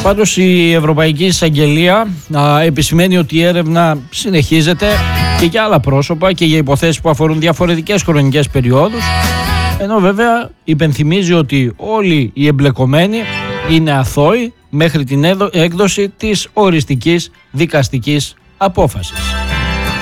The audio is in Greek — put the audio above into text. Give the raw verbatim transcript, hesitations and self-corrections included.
Πάντως η Ευρωπαϊκή Εισαγγελία α, επισημαίνει ότι η έρευνα συνεχίζεται και για άλλα πρόσωπα και για υποθέσεις που αφορούν διαφορετικές χρονικές περιόδους, ενώ βέβαια υπενθυμίζει ότι όλοι οι εμπλεκομένοι είναι αθώοι μέχρι την έκδοση της οριστικής δικαστικής απόφασης.